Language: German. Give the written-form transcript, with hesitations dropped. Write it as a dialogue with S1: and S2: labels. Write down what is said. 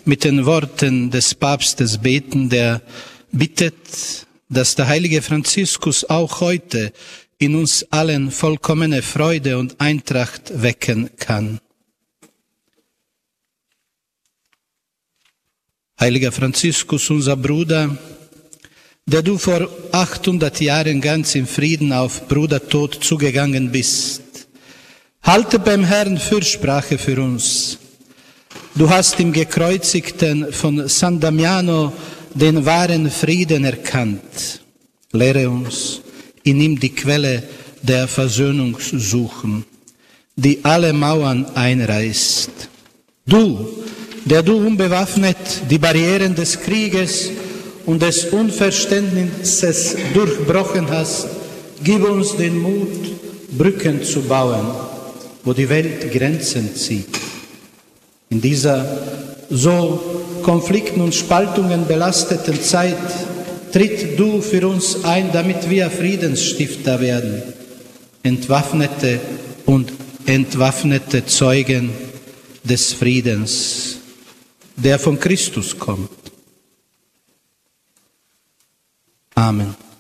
S1: mit den Worten des Papstes beten, der bittet, dass der heilige Franziskus auch heute in uns allen vollkommene Freude und Eintracht wecken kann. Heiliger Franziskus, unser Bruder, der du vor 800 Jahren ganz im Frieden auf Brudertod zugegangen bist, halte beim Herrn Fürsprache für uns. Du hast im Gekreuzigten von San Damiano den wahren Frieden erkannt. Lehre uns, in ihm die Quelle der Versöhnung suchen, die alle Mauern einreißt. Du, der du unbewaffnet die Barrieren des Krieges und des Unverständnisses durchbrochen hast, gib uns den Mut, Brücken zu bauen, wo die Welt Grenzen zieht. In dieser so Konflikten und Spaltungen belasteten Zeit tritt du für uns ein, damit wir Friedensstifter werden, entwaffnete und entwaffnete Zeugen des Friedens, der von Christus kommt. Amen.